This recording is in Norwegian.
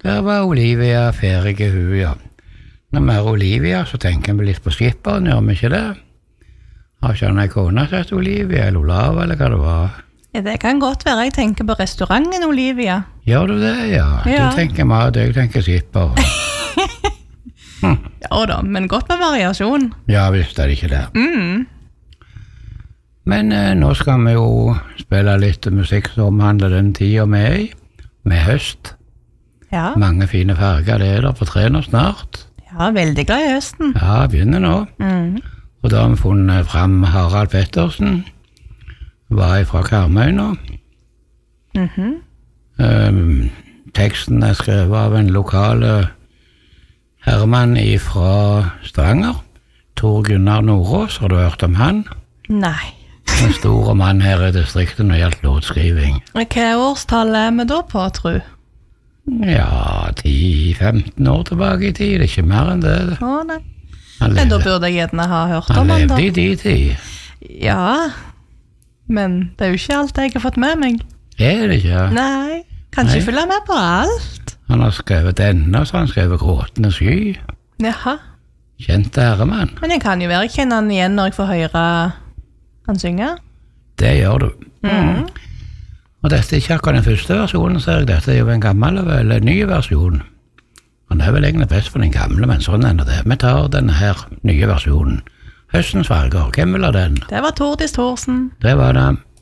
Der var Olivia, ferdige hun, ja. Når vi er Olivia, så tenker vi litt på skipperen, gjør vi ikke det? Har ikke han en kone som heter Olivia, eller Olava, eller hva det var? Ja, det kan godt være. Jeg tenker på restauranten Olivia. Gjør du det, ja? Ja. Du tenker mat, jeg tenker skipper. Ja da, men godt med variasjon. Ja, visst er det ikke det. Men nå skal vi jo spille litt musikk som omhandler den tiden vi er i, med høst. Ja. Mange fine farger, det er der på tre nå snart. Ja, veldig glad i høsten. Ja, begynner nå. Og da har vi funnet frem Harald Pettersen, var fra Karmøy nå. Teksten er skrevet av en lokale herremann fra Stranger, Tor Gunnar Nordås, har du hørt om han? Nei. En stor mann her i distriktet når det gjaldt låtskriving. Hva årstall er vi da på, tro? Ja, 10-15 år tilbake i tid, det er ikke mer enn det. Å, nei. Han Men da levde, burde jeg gjerne ha hørt han om han da. levde i de tid. Ja, men det er jo ikke alt jeg har fått med meg. Er det ikke? Nei, kan Nei. ikke følge med på alt. Han har skrevet denne, så han skrevet Gråtende sky. Jaha, Kjente herremann. men jeg kan jo være kjenne han igjen når jeg får høre han synge. Det gjør du. Og dette er ikke akkurat den første versjonen, ser jeg. Dette er jo en gammel, eller en ny versjon. Han er vel egentlig best for den gamle, men sånn ender det. Vi tar denne her nye versjonen. Høstens farger, hvem vil ha den? Det var Tordis Thorsen. Det var det.